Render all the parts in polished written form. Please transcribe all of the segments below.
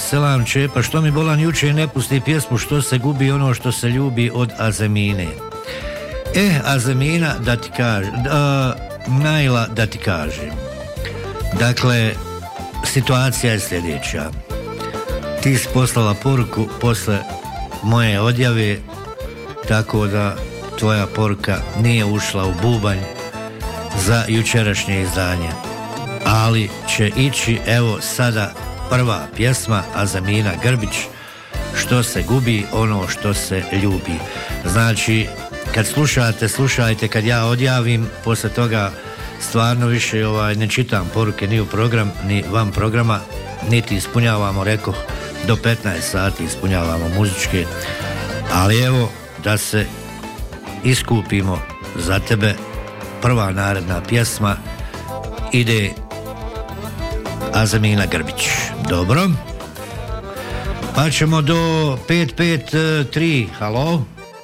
selam Čepa, što mi bolan juče ne pusti pjesmu Što se gubi ono što se ljubi od Azemine. Azemina, da ti kažem, Najla, da ti kažem. Dakle, situacija je sljedeća. Ti si poslala poruku posle moje odjave, tako da tvoja poruka nije ušla u bubanj za jučerašnje izdanje. Ali će ići, evo sada, prva pjesma Azemina Grbić, Što se gubi ono što se ljubi. Znači, kad slušajte kad ja odjavim, posle toga stvarno više ne čitam poruke ni u program, ni van programa, niti ispunjavamo, rekoh, do 15 sati ispunjavamo muzičke, ali evo da se iskupimo za tebe. Prva naredna pjesma ide Azemina Grbić. Dobro, pa ćemo do 553. Halo?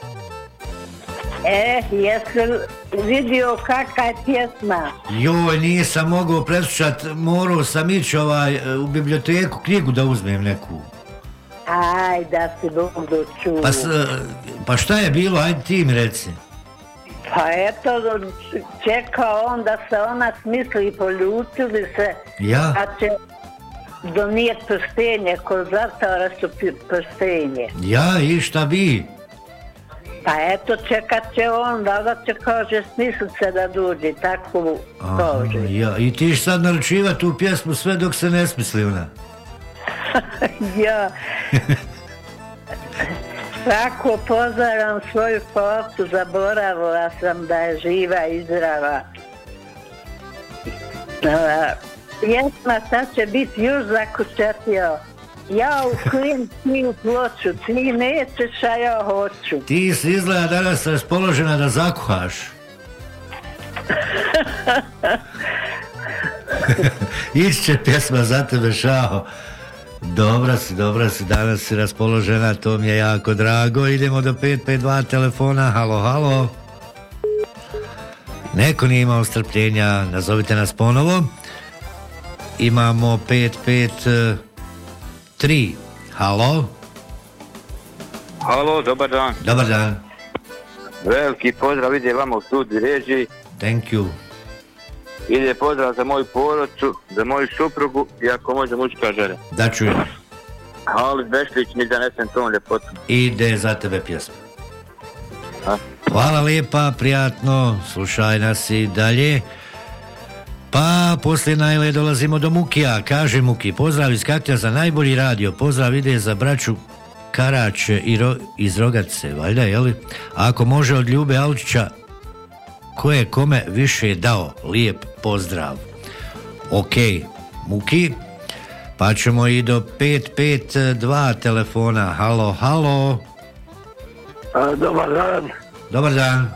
Jesi vidio kakva je pjesma? Joj, nisam mogao preslušat, morao sam ići u biblioteku knjigu da uzmem neku. Aj, da si budu čuo. Pa šta je bilo, ajde ti mi reci. Pa eto, čekao on da se ona smisli i poljutili se, ja? Da će donijeti prstenje, kod zatvora su prstenje. Ja, i šta bi? Pa eto, čekat će on, da će, kaže, smislit se da dođe, tako kaže. Ja, i tiš sad naručiva tu pjesmu sve dok se ne smisli ona. Ja. Tako pozdravljam svoju postu, zaboravila sam da je živa i zdrava. Pjesma sad će biti još zakučetio. Ja u klin, ti u ploču, ti nećeš, a ja hoću. Ti si izgleda danas raspoložena da zakuhaš. Ići će pjesma za tebe, Šaho. Dobra si, danas si raspoložena, to mi je jako drago. Idemo do 552 telefona. Halo. Neko nije imao strpljenja, nazovite nas ponovo. Imamo 553. Halo, dobar dan. Dobar dan. Veliki pozdrav ide vama u studiju režiji. Thank you. Ide pozdrav za moju porodcu, za moju suprugu i ako može muška žena. Da čujem. Ali Bešlić mi zanesen ton ljepotu. Ide za tebe pjesma. Hvala lijepa, prijatno, slušaj nas i dalje. Pa poslije Najle dolazimo do Mukija. Kaže Muki, pozdrav iz Kaktija za najbolji radio, pozdrav ide za braću Karače iz Rogace, valjda, jeli? A ako može od Ljube Alčića, ko je kome više dao, lijep pozdrav. Ok, Muki, pa ćemo i do 552 telefona. Halo. Dobar dan. Dobar dan.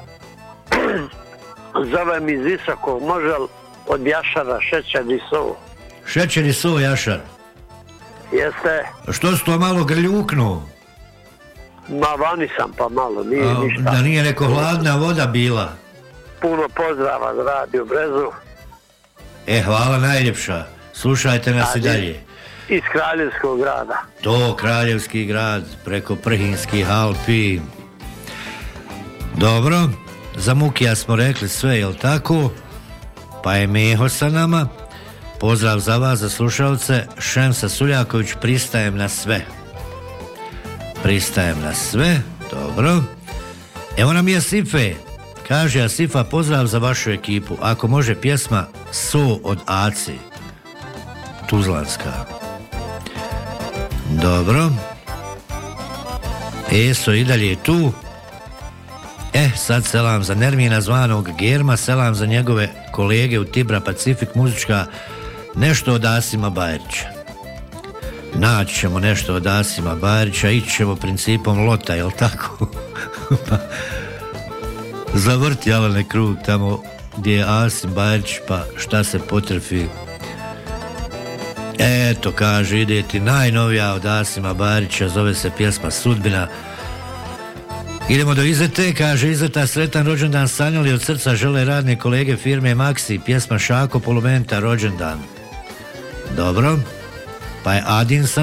Zovem iz Visokog, može li od Jašara šećer i so? Šećer i so, Jašar? Jeste. Što si to malo grljuknuo? Ma vani sam pa malo, nije ništa. Da nije neko hladna voda bila? Puno pozdrava za Radio Brezu. Hvala najljepša. Slušajte nas i dalje. Iz Kraljevskog grada. To, Kraljevski grad, preko Prhinskih Alpi. Dobro, za Mukija smo rekli sve, jel tako? Pa je Meho sa nama. Pozdrav za vas, za slušalce. Šemsa Suljaković, pristajem na sve. Dobro. Evo nam je Asife. Kaže Asifa, pozdrav za vašu ekipu. Ako može pjesma So od Aci. Tuzlanska. Dobro. Eso i dalje je tu. Sad selam za Nermina zvanog Germa, selam za njegove kolege u Tibra Pacific muzička, nešto od Asima Bajrića. Naći ćemo nešto od Asima Bajrića, ići ćemo principom lota, jel tako? Zavrti Alane krug tamo gdje je Asim Bajrić, pa šta se potrfi. Eto, kaže, ide ti najnovija od Asima Bajrića, zove se pjesma Sudbina. Idemo do Izete, kaže Izeta, sretan rođendan sanjali od srca, žele radne kolege firme Maxi, pjesma Šako Polumenta, rođendan. Dobro, pa je Adin sa